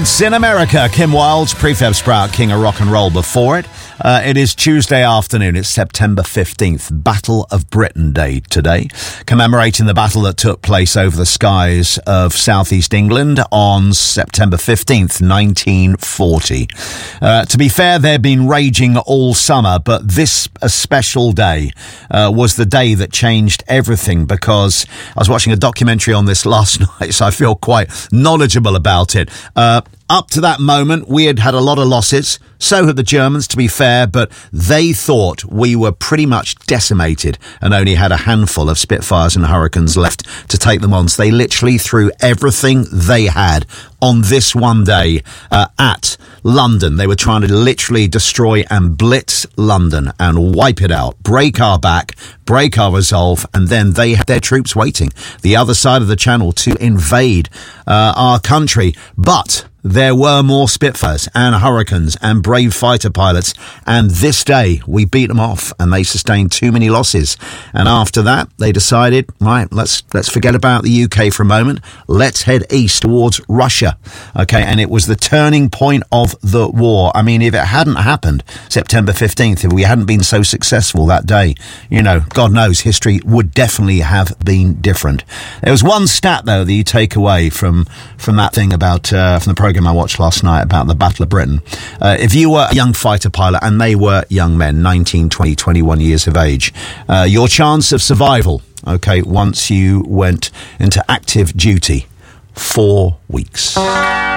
It's in America. Kim Wilde's Prefab Sprout, King of Rock and Roll. Before it, it is Tuesday afternoon. It's September 15th, Battle of Britain Day today, commemorating the battle that took place over the skies of southeast England on September 15th, 1940. To be fair, they've been raging all summer, but this a special day was the day that changed everything, because I was watching a documentary on this last night, so I feel quite knowledgeable about it. Up to that moment, we had had a lot of losses. So had the Germans, to be fair, but they thought we were pretty much decimated and only had a handful of Spitfires and Hurricanes left to take them on. So they literally threw everything they had on this one day at London. They were trying to literally destroy and blitz London and wipe it out, break our back, break our resolve, and then they had their troops waiting the other side of the channel to invade our country. But there were more Spitfires and Hurricanes and brave fighter pilots, and this day we beat them off and they sustained too many losses. And after that, they decided, right, let's forget about the UK for a moment. Let's head east towards Russia. Okay, and it was the turning point of the war. I mean, if it hadn't happened September 15th, if we hadn't been so successful that day, you know, God knows, history would definitely have been different. There was one stat, though, that you take away from that thing about, from the program I watched last night about the Battle of Britain. If you were a young fighter pilot, and they were young men, 19, 20, 21 years of age, your chance of survival, okay, once you went into active duty, 4 weeks.